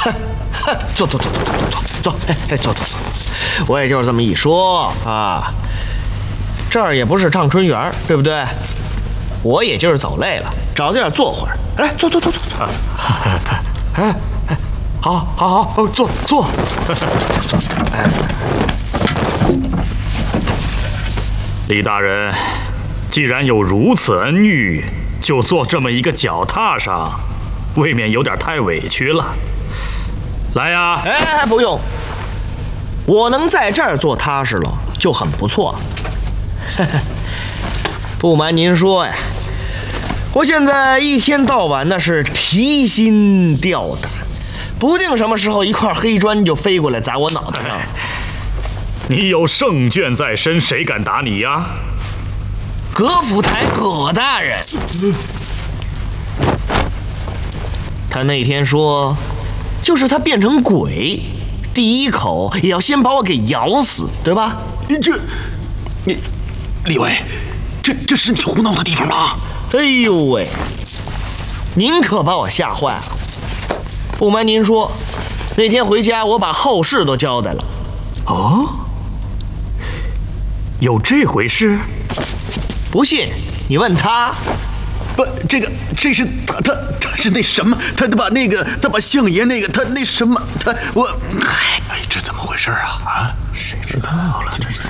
坐，哎，坐，我也就是这么一说啊。这儿也不是畅春园，对不对？我也就是走累了，找地儿坐会儿。来，坐。哎，好，坐。哎， 李大人，既然有如此恩遇，就坐这么一个脚踏上，未免有点太委屈了。来呀！ 哎，不用，我能在这儿坐踏实了，就很不错了。不瞒您说呀，我现在一天到晚那是提心吊胆，不定什么时候一块黑砖就飞过来砸我脑袋上。 你有圣眷在身，谁敢打你呀？ 葛府台葛大人，他那天说，就是他变成鬼，第一口也要先把我给咬死，对吧？ 李卫，这是你胡闹的地方吗？ 哎呦喂，您可把我吓坏了。不瞒您说，那天回家我把后事都交代了。 哦，有这回事？ 不信你问他。 不，这是他是那什么，他把相爷他那什么，哎，这怎么回事啊？啊，谁知道了？这是。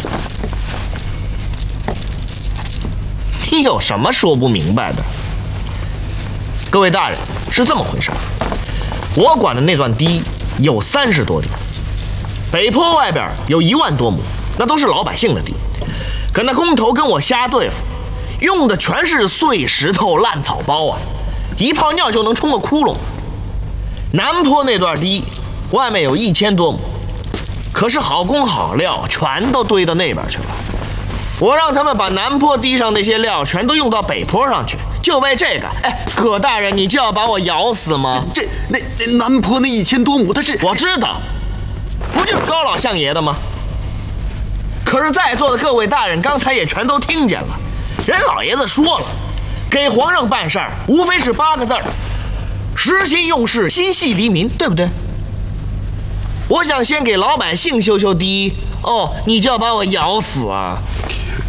你有什么说不明白的？各位大人，是这么回事，我管的那段地有30多里，北坡外边有1万多亩，那都是老百姓的地，可那工头跟我瞎对付，用的全是碎石头烂草包啊，一泡尿就能冲个窟窿。南坡那段地外面有1000多亩，可是好工好料全都堆到那边去了，我让他们把南坡地上那些料全都用到北坡上去，就为这个。哎，葛大人，你就要把我咬死吗？ 那南坡那1000多亩，他是我知道，不就是高老相爷的吗？可是在座的各位大人刚才也全都听见了，人老爷子说了，给皇上办事儿无非是8个字儿：实心用事，心系黎民，对不对？我想先给老百姓修地，哦，你就要把我咬死啊？